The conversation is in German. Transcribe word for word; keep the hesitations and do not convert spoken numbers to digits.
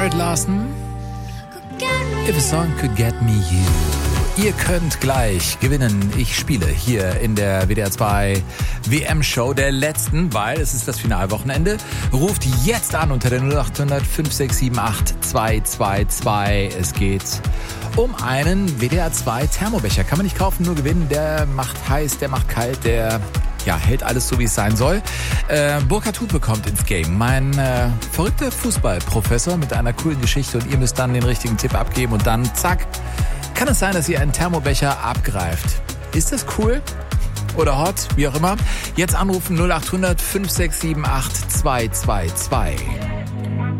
Jared Larson. If a song could get me you. Ihr könnt gleich gewinnen. Ich spiele hier in der W D R zwei W M-Show der letzten, weil es ist das Finalwochenende. Ruft jetzt an unter der null acht hundert fünf sechs sieben acht zwei zwei zwei. Es geht um einen W D R zwei Thermobecher. Kann man nicht kaufen, nur gewinnen. Der macht heiß, der macht kalt, der ja, hält alles so, wie es sein soll. Äh, Burkhard Hupe kommt ins Game. Mein äh, verrückter Fußballprofessor mit einer coolen Geschichte und ihr müsst dann den richtigen Tipp abgeben und dann, zack, kann es sein, dass ihr einen Thermobecher abgreift. Ist das cool? Oder hot? Wie auch immer. Jetzt anrufen null acht hundert fünf sechs sieben acht zwei zwei zwei.